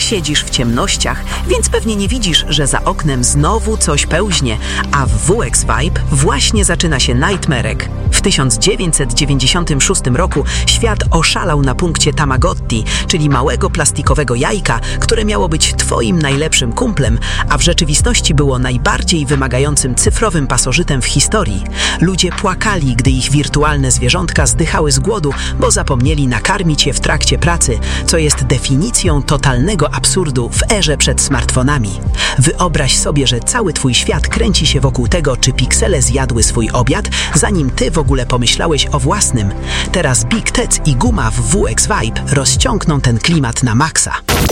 Siedzisz w ciemnościach, więc pewnie nie widzisz, że za oknem znowu coś pełźnie, a w WX Vibe właśnie zaczyna się Nightmarek. W 1996 roku świat oszalał na punkcie Tamagotchi, czyli małego plastikowego jajka, które miało być twoim najlepszym kumplem, a w rzeczywistości było najbardziej wymagającym cyfrowym pasożytem w historii. Ludzie płakali, gdy ich wirtualne zwierzątka zdychały z głodu, bo zapomnieli nakarmić je w trakcie pracy, co jest definicją totalnego absurdu w erze przed smartfonami. Wyobraź sobie, że cały twój świat kręci się wokół tego, czy piksele zjadły swój obiad, zanim ty w ogóle pomyślałeś o własnym. Teraz Big Tec i guma w WX Vibe rozciągną ten klimat na maksa.